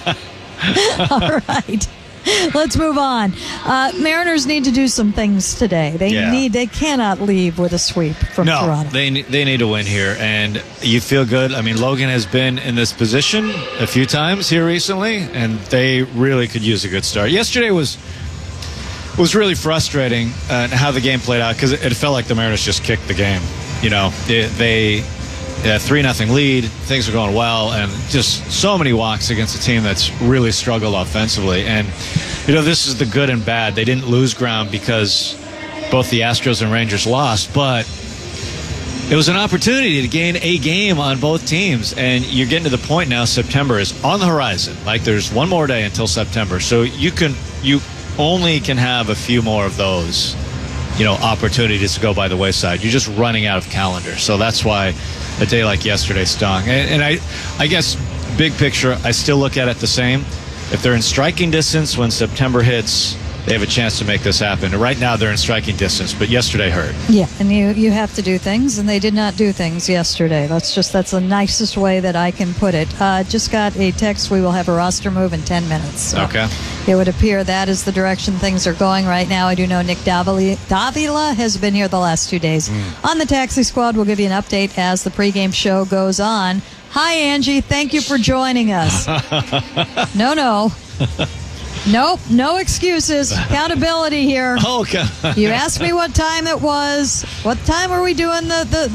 All right. Let's move on. Mariners need to do some things today. They cannot leave with a sweep from Toronto. They need to win here, and you feel good. I mean, Logan has been in this position a few times here recently, and they really could use a good start. Yesterday was really frustrating how the game played out, because it felt like the Mariners just kicked the game. You know, they 3-0 lead, things are going well, and just so many walks against a team that's really struggled offensively. And you know, this is the good and bad. They didn't lose ground because both the Astros and Rangers lost, but it was an opportunity to gain a game on both teams. And you're getting to the point now, September is on the horizon. Like, there's one more day until September, so you only can have a few more of those, you know, opportunities to go by the wayside. You're just running out of calendar. So that's why a day like yesterday stung. And I guess, big picture, I still look at it the same. If they're in striking distance when September hits, they have a chance to make this happen. And right now they're in striking distance, but yesterday hurt. Yeah, and you have to do things, and they did not do things yesterday. That's the nicest way that I can put it. Just got a text, we will have a roster move in 10 minutes. So okay. It would appear that is the direction things are going right now. I do know Nick Davila has been here the last 2 days. On the Taxi Squad, we'll give you an update as the pregame show goes on. Hi, Angie. Thank you for joining us. No. Nope, no excuses. Accountability here. Okay. You asked me what time it was. What time are we doing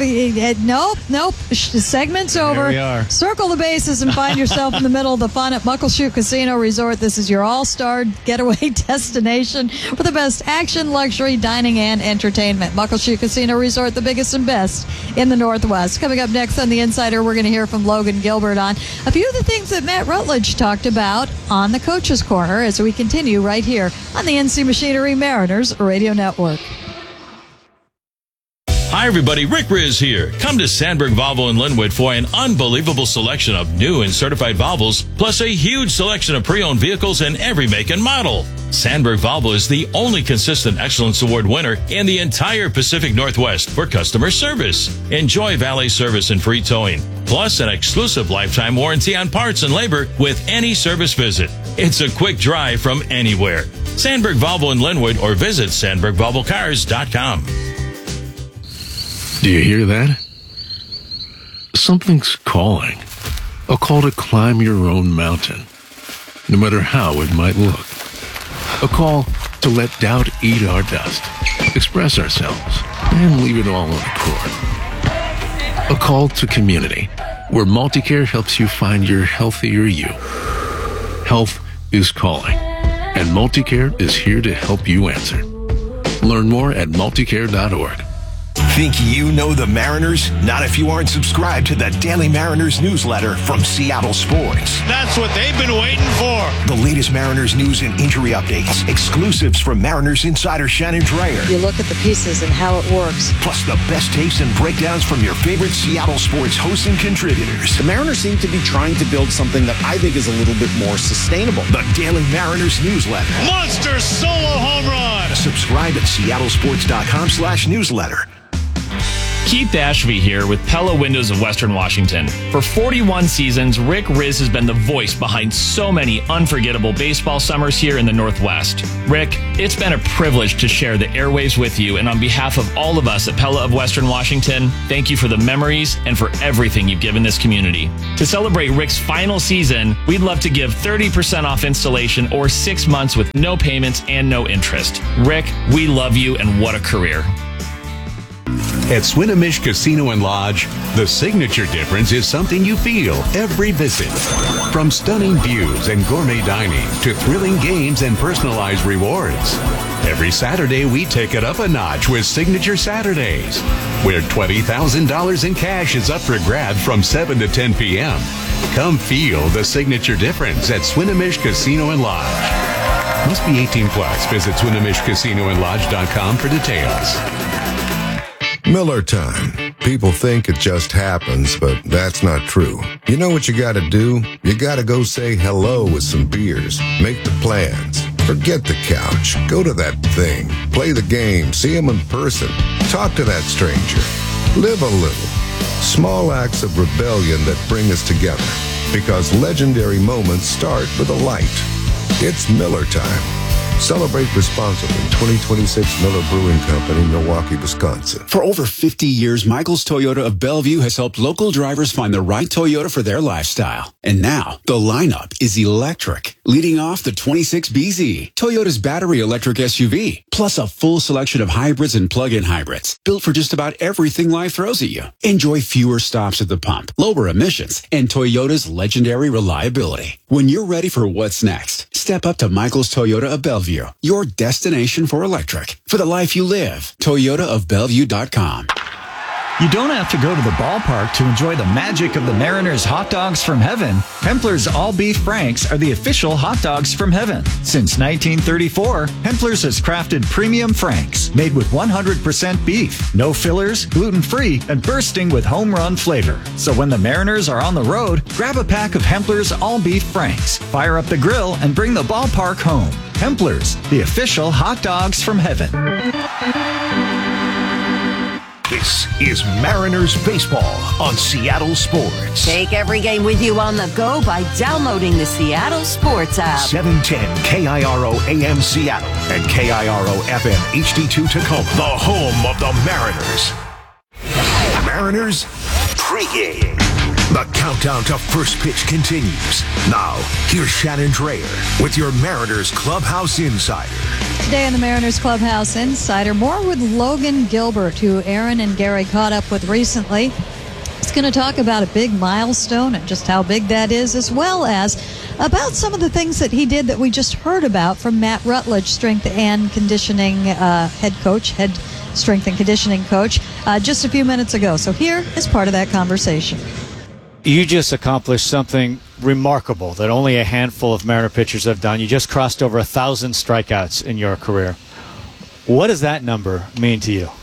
nope. Segment's over. Here we are. Circle the bases and find yourself in the middle of the fun at Muckleshoot Casino Resort. This is your all-star getaway destination for the best action, luxury, dining, and entertainment. Muckleshoot Casino Resort, the biggest and best in the Northwest. Coming up next on The Insider, we're going to hear from Logan Gilbert on a few of the things that Matt Rutledge talked about on the Coach's Corner as we continue right here on the NC Machinery Mariners Radio Network. Hi everybody, Rick Riz here. Come to Sandberg Volvo in Linwood for an unbelievable selection of new and certified Volvos, plus a huge selection of pre-owned vehicles in every make and model. Sandberg Volvo is the only consistent Excellence Award winner in the entire Pacific Northwest for customer service. Enjoy valet service and free towing, plus an exclusive lifetime warranty on parts and labor with any service visit. It's a quick drive from anywhere. Sandberg Volvo in Linwood, or visit SandbergVolvoCars.com. Do you hear that? Something's calling. A call to climb your own mountain, no matter how it might look. A call to let doubt eat our dust, express ourselves, and leave it all on the court. A call to community, where Multicare helps you find your healthier you. Health is calling, and Multicare is here to help you answer. Learn more at multicare.org. Think you know the Mariners? Not if you aren't subscribed to the Daily Mariners newsletter from Seattle Sports. That's what they've been waiting for. The latest Mariners news and injury updates. Exclusives from Mariners insider Shannon Dreyer. You look at the pieces and how it works. Plus the best takes and breakdowns from your favorite Seattle sports hosts and contributors. The Mariners seem to be trying to build something that I think is a little bit more sustainable. The Daily Mariners newsletter. Monster solo home run. Subscribe at seattlesports.com/newsletter. Keith Ashby here with Pella Windows of Western Washington. For 41 seasons, Rick Riz has been the voice behind so many unforgettable baseball summers here in the Northwest. Rick, it's been a privilege to share the airwaves with you, and on behalf of all of us at Pella of Western Washington, thank you for the memories and for everything you've given this community. To celebrate Rick's final season, we'd love to give 30% off installation or 6 months with no payments and no interest. Rick, we love you, and what a career. At Swinomish Casino and Lodge, the signature difference is something you feel every visit. From stunning views and gourmet dining to thrilling games and personalized rewards. Every Saturday, we take it up a notch with Signature Saturdays, where $20,000 in cash is up for grabs from 7 to 10 p.m. Come feel the signature difference at Swinomish Casino and Lodge. Must be 18 plus. Visit SwinomishCasinoandLodge.com for details. Miller time. People think it just happens, but that's not true. You know what you gotta do? You gotta go say hello with some beers. Make the plans. Forget the couch. Go to that thing. Play the game. See them in person. Talk to that stranger. Live a little. Small acts of rebellion that bring us together. Because legendary moments start with a light. It's Miller time. Celebrate responsibly. 2026 Miller Brewing Company, Milwaukee, Wisconsin. For over 50 years, Michael's Toyota of Bellevue has helped local drivers find the right Toyota for their lifestyle. And now, the lineup is electric. Leading off the 26BZ, Toyota's battery electric SUV, plus a full selection of hybrids and plug-in hybrids, built for just about everything life throws at you. Enjoy fewer stops at the pump, lower emissions, and Toyota's legendary reliability. When you're ready for what's next, step up to Michael's Toyota of Bellevue, your destination for electric. For the life you live, ToyotaofBellevue.com. You don't have to go to the ballpark to enjoy the magic of the Mariners hot dogs from heaven. Hempler's All Beef Franks are the official hot dogs from heaven. Since 1934, Hempler's has crafted premium Franks made with 100% beef, no fillers, gluten-free, and bursting with home run flavor. So when the Mariners are on the road, grab a pack of Hempler's All Beef Franks, fire up the grill, and bring the ballpark home. Hempler's, the official hot dogs from heaven. This is Mariners Baseball on Seattle Sports. Take every game with you on the go by downloading the Seattle Sports app. 710 KIRO AM Seattle and KIRO FM HD2 Tacoma. The home of the Mariners. Mariners pregame. The countdown to first pitch continues. Now, here's Shannon Dreyer with your Mariners Clubhouse Insider. Today on the Mariners Clubhouse Insider, more with Logan Gilbert, who Aaron and Gary caught up with recently. He's going to talk about a big milestone and just how big that is, as well as about some of the things that he did that we just heard about from Matt Rutledge, strength and conditioning head strength and conditioning coach, just a few minutes ago. So here is part of that conversation. You just accomplished something remarkable that only a handful of Mariner pitchers have done. You just crossed over 1,000 strikeouts in your career. What does that number mean to you?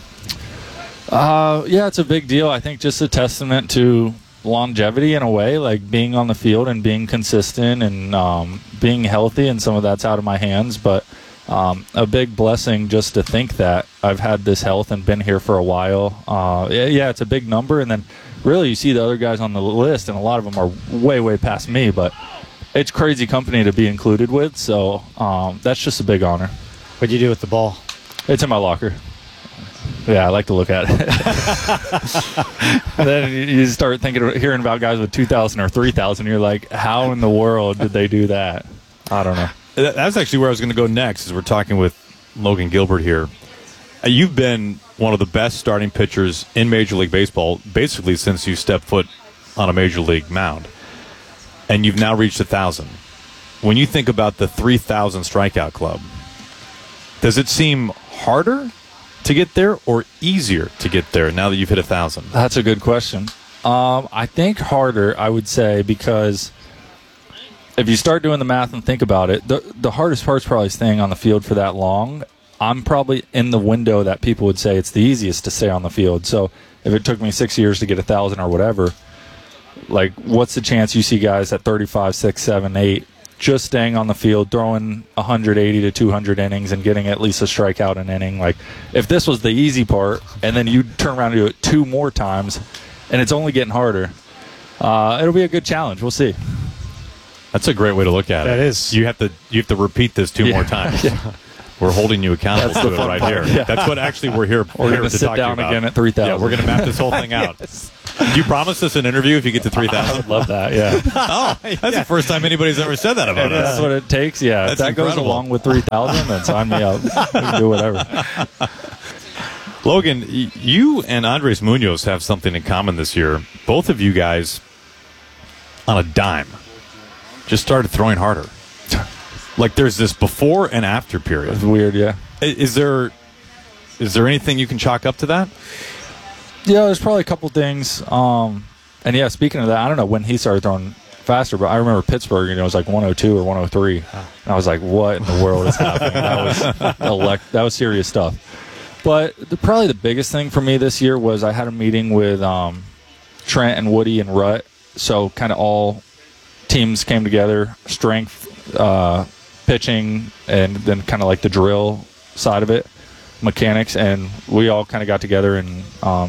Yeah, it's a big deal. I think just a testament to longevity in a way, like being on the field and being consistent and being healthy, and some of that's out of my hands. But a big blessing just to think that I've had this health and been here for a while. Yeah, it's a big number, and then really, you see the other guys on the list, and a lot of them are way, way past me, but it's crazy company to be included with, so that's just a big honor. What'd you do with the ball? It's in my locker. Yeah, I like to look at it. And then you start hearing about guys with 2,000 or 3,000, you're like, how in the world did they do that? I don't know. That's actually where I was going to go next, as we're talking with Logan Gilbert here. You've been one of the best starting pitchers in Major League Baseball basically since you stepped foot on a Major League mound. And you've now reached 1,000. When you think about the 3,000 strikeout club, does it seem harder to get there or easier to get there now that you've hit 1,000? That's a good question. I think harder, I would say, because if you start doing the math and think about it, the hardest part's probably staying on the field for that long. I'm probably in the window that people would say it's the easiest to stay on the field. So if it took me 6 years to get 1,000 or whatever, like, what's the chance you see guys at 35, 6, 7, 8 just staying on the field, throwing 180 to 200 innings and getting at least a strikeout an inning? Like, if this was the easy part and then you turn around and do it 2 more times and it's only getting harder, it'll be a good challenge. We'll see. That's a great way to look at it. That is. You have to repeat this 2 more times. Yeah. We're holding you accountable to it right here. Yeah. That's what actually we're here. We're going to to sit talk down to you about. again at 3,000. Yeah, we're going to map this whole thing out. Yes. Do you promise us an interview if you get to 3,000? I would love that, yeah. That's the first time anybody's ever said that about us. That's what it takes, yeah. That's if that incredible. goes along with 3,000, then sign me up. We can do whatever. Logan, you and Andres Munoz have something in common this year. Both of you guys, on a dime, just started throwing harder. Like, there's this before and after period. It's weird, yeah. Is there anything you can chalk up to that? Yeah, there's probably a couple things. And yeah, speaking of that, I don't know when he started throwing faster, but I remember Pittsburgh, it was like 102 or 103. And I was like, what in the world is happening? That was serious stuff. But probably the biggest thing for me this year was I had a meeting with Trent and Woody and Rut. So kind of all teams came together, strength, pitching, and then kind of like the drill side of it, mechanics, and we all kind of got together and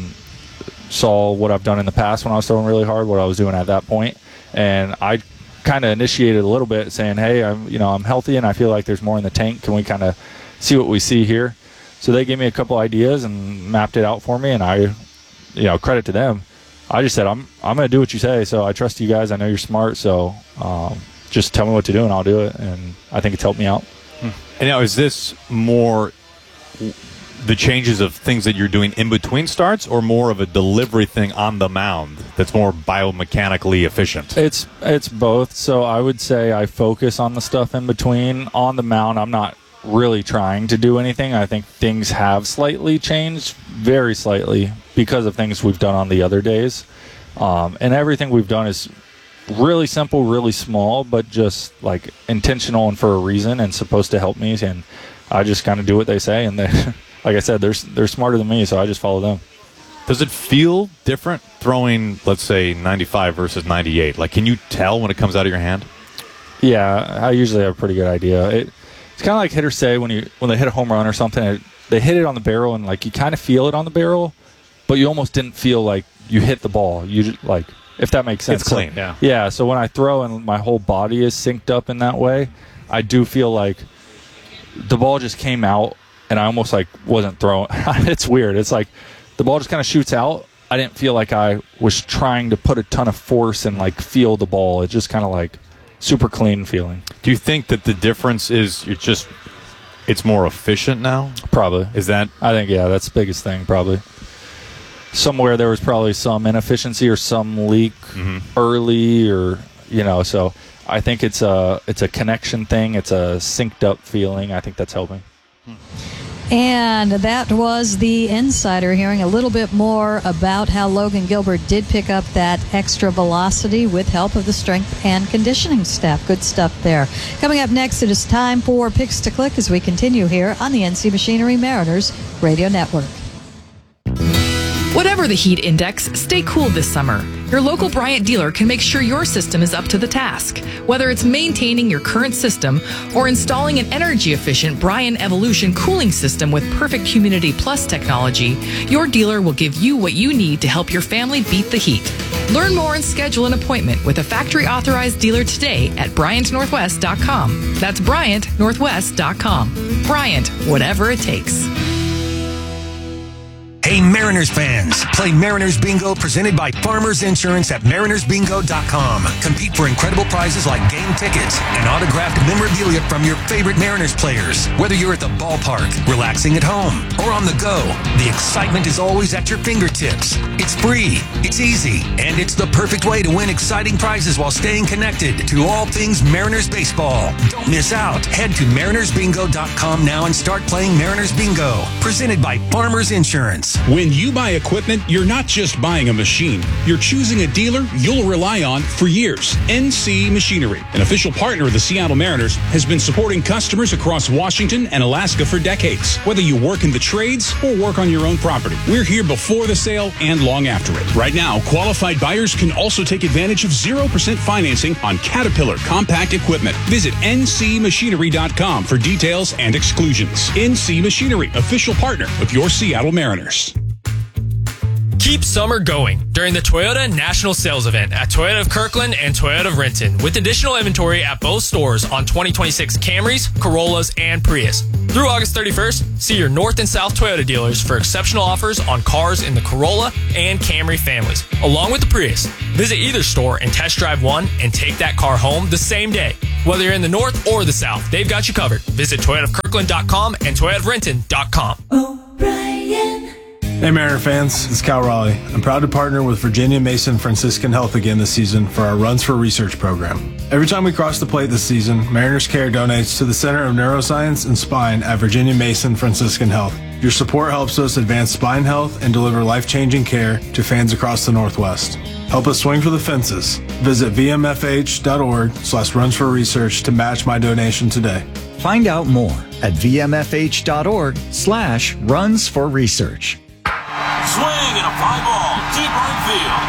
saw what I've done in the past when I was throwing really hard, what I was doing at that point, and I kind of initiated a little bit, saying, hey, I'm healthy and I feel like there's more in the tank. Can we kind of see what we see here? So they gave me a couple ideas and mapped it out for me, and I, credit to them. I just said, I'm going to do what you say, so I trust you guys. I know you're smart, so just tell me what to do and I'll do it, and I think it's helped me out. And now, is this more the changes of things that you're doing in between starts, or more of a delivery thing on the mound that's more biomechanically efficient? It's both. So I would say I focus on the stuff in between. On the mound, I'm not really trying to do anything. I think things have slightly changed, very slightly, because of things we've done on the other days. And everything we've done is really simple, really small, but just like intentional and for a reason and supposed to help me. And I just kind of do what they say, and they, like I said, they're smarter than me, so I just follow them. Does it feel different throwing, let's say, 95 versus 98? Like, can you tell when it comes out of your hand? Yeah, I usually have a pretty good idea. It's kind of like hitters say when they hit a home run or something, they hit it on the barrel, and like you kind of feel it on the barrel, but you almost didn't feel like you hit the ball. You just, like, if that makes sense. It's clean, so, yeah. So when I throw and my whole body is synced up in that way, I do feel like the ball just came out, and I almost like wasn't throwing. It's weird. It's like the ball just kind of shoots out. I didn't feel like I was trying to put a ton of force and like feel the ball. It's just kind of like super clean feeling. Do you think that the difference is it's more efficient now? Probably. Is that? I think, yeah, that's the biggest thing, probably. Somewhere there was probably some inefficiency or some leak early, or so I think it's a connection thing. It's a synced up feeling. I think that's helping. And that was the Insider, hearing a little bit more about how Logan Gilbert did pick up that extra velocity with help of the strength and conditioning staff. Good stuff there. Coming up next, it is time for Picks to Click as we continue here on the NC Machinery Mariners Radio Network. Whatever the heat index, stay cool this summer. Your local Bryant dealer can make sure your system is up to the task. Whether it's maintaining your current system or installing an energy-efficient Bryant Evolution cooling system with perfect Humidity Plus technology, your dealer will give you what you need to help your family beat the heat. Learn more and schedule an appointment with a factory-authorized dealer today at BryantNorthwest.com. That's BryantNorthwest.com. Bryant, whatever it takes. Hey, Mariners fans, play Mariners Bingo presented by Farmers Insurance at marinersbingo.com. Compete for incredible prizes like game tickets and autographed memorabilia from your favorite Mariners players. Whether you're at the ballpark, relaxing at home, or on the go, the excitement is always at your fingertips. It's free, it's easy, and it's the perfect way to win exciting prizes while staying connected to all things Mariners baseball. Don't miss out. Head to marinersbingo.com now and start playing Mariners Bingo, presented by Farmers Insurance. When you buy equipment, you're not just buying a machine. You're choosing a dealer you'll rely on for years. NC Machinery, an official partner of the Seattle Mariners, has been supporting customers across Washington and Alaska for decades. Whether you work in the trades or work on your own property, we're here before the sale and long after it. Right now, qualified buyers can also take advantage of 0% financing on Caterpillar compact equipment. Visit ncmachinery.com for details and exclusions. NC Machinery, official partner of your Seattle Mariners. Keep summer going during the Toyota National Sales Event at Toyota of Kirkland and Toyota of Renton, with additional inventory at both stores on 2026 Camrys, Corollas, and Prius. Through August 31st, see your North and South Toyota dealers for exceptional offers on cars in the Corolla and Camry families, along with the Prius. Visit either store and test drive one and take that car home the same day. Whether you're in the North or the South, they've got you covered. Visit ToyotaofKirkland.com and ToyotaofRenton.com. O'Brien. Hey Mariner fans, it's Cal Raleigh. I'm proud to partner with Virginia Mason Franciscan Health again this season for our Runs for Research program. Every time we cross the plate this season, Mariners Care donates to the Center of Neuroscience and Spine at Virginia Mason Franciscan Health. Your support helps us advance spine health and deliver life-changing care to fans across the Northwest. Help us swing for the fences. Visit vmfh.org/runsforresearch to match my donation today. Find out more at vmfh.org/runsforresearch. Swing and a fly ball deep right field.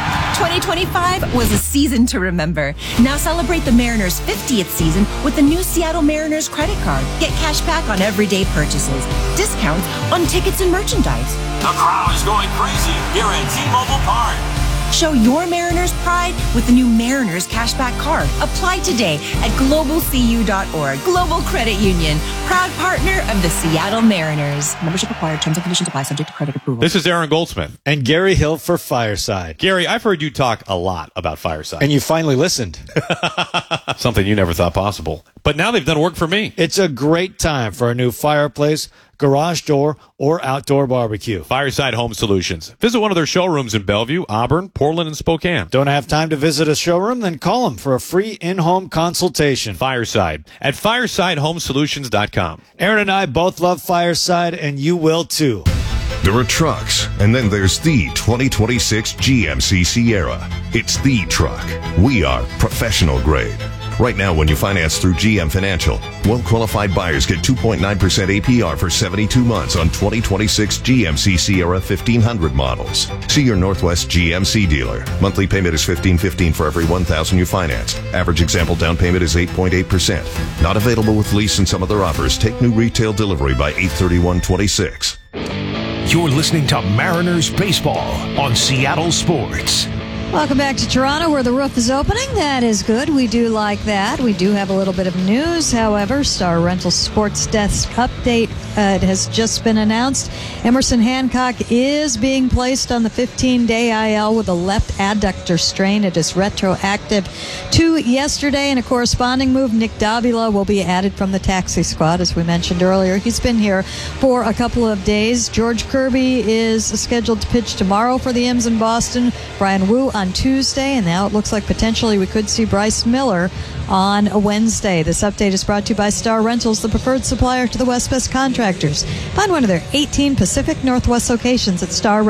2025 was a season to remember. Now celebrate the Mariners' 50th season with the new Seattle Mariners credit card. Get cash back on everyday purchases, discounts on tickets and merchandise. The crowd is going crazy here at T-Mobile Park. Show your Mariners pride with the new Mariners Cashback Card. Apply today at globalcu.org. Global Credit Union, proud partner of the Seattle Mariners. Membership required. Terms and conditions apply. Subject to credit approval. This is Aaron Goldsmith. And Gary Hill for Fireside. Gary, I've heard you talk a lot about Fireside. And you finally listened. Something you never thought possible. But now they've done work for me. It's a great time for a new fireplace, garage door, or outdoor barbecue. Fireside Home Solutions. Visit one of their showrooms in Bellevue, Auburn, Portland, and Spokane. Don't have time to visit a showroom? Then call them for a free in-home consultation. Fireside at firesidehomesolutions.com. Aaron and I both love Fireside, and you will too. There are trucks, and then there's the 2026 GMC Sierra. It's the truck. We are professional grade. Right now, when you finance through GM Financial, well-qualified buyers get 2.9% APR for 72 months on 2026 GMC Sierra 1500 models. See your Northwest GMC dealer. Monthly payment is $1,515 for every $1,000 you finance. Average example down payment is 8.8%. Not available with lease and some other offers. Take new retail delivery by 8/31/26. You're listening to Mariners Baseball on Seattle Sports. Welcome back to Toronto, where the roof is opening. That is good. We do like that. We do have a little bit of news, however. Star Rental Sports Desk update has just been announced. Emerson Hancock is being placed on the 15-day IL with a left adductor strain. It is retroactive to yesterday. In a corresponding move, Nick Davila will be added from the taxi squad, as we mentioned earlier. He's been here for a couple of days. George Kirby is scheduled to pitch tomorrow for the M's in Boston. Brian Wu on Tuesday, and now it looks like potentially we could see Bryce Miller on a Wednesday. This update is brought to you by Star Rentals, the preferred supplier to the West contractors. Find one of their 18 Pacific Northwest locations at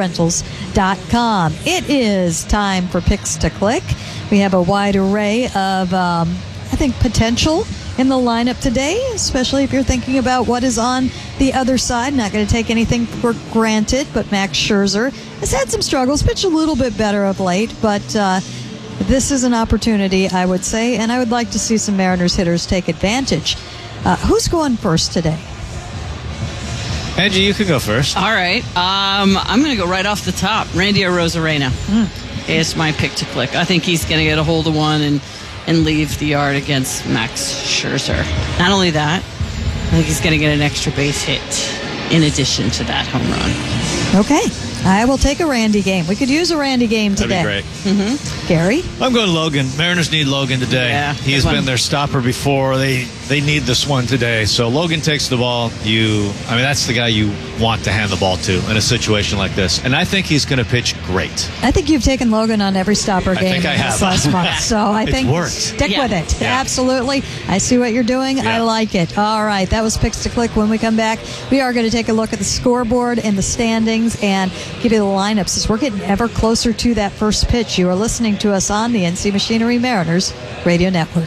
starrentals.com. It is time for Picks to Click. We have a wide array of, potential in the lineup today, especially if you're thinking about what is on the other side. Not going to take anything for granted, but Max Scherzer has had some struggles, pitched a little bit better of late, but this is an opportunity, I would say, and I would like to see some Mariners hitters take advantage. Who's going first today? Angie, you can go first. All right. I'm going to go right off the top. Randy Arozarena is my pick to click. I think he's going to get a hold of one and leave the yard against Max Scherzer. Not only that, I think he's going to get an extra base hit in addition to that home run. Okay. I will take a Randy game. We could use a Randy game today. That'd be great. Mm-hmm. Gary? I'm going Logan. Mariners need Logan today. Yeah, he has been their stopper before. They need this one today. So Logan takes the ball. That's the guy you want to hand the ball to in a situation like this. And I think he's going to pitch great. I think you've taken Logan on every stopper game this last month. So I think worked. Stick with it. Yeah. Absolutely. I see what you're doing. Yeah. I like it. All right. That was Picks to Click. When we come back, we are going to take a look at the scoreboard and the standings and give you the lineups as we're getting ever closer to that first pitch. You are listening to us on the NC Machinery Mariners Radio Network.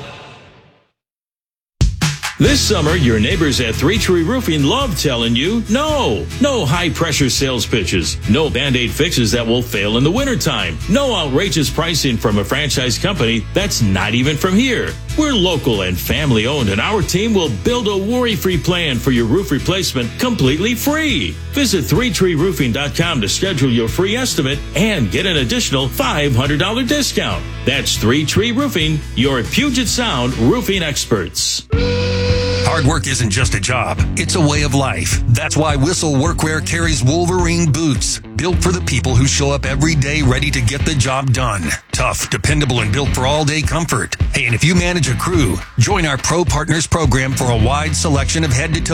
This summer, your neighbors at Three Tree Roofing love telling you, no high-pressure sales pitches, no Band-Aid fixes that will fail in the wintertime, no outrageous pricing from a franchise company that's not even from here. We're local and family-owned, and our team will build a worry-free plan for your roof replacement completely free. Visit 3treeroofing.com to schedule your free estimate and get an additional $500 discount. That's 3 Tree Roofing, your Puget Sound roofing experts. Hard work isn't just a job, it's a way of life. That's why Whistle Workwear carries Wolverine boots, built for the people who show up every day ready to get the job done. Tough, dependable, and built for all-day comfort. Hey, and if you manage a crew, join our Pro Partners program for a wide selection of head-to-toe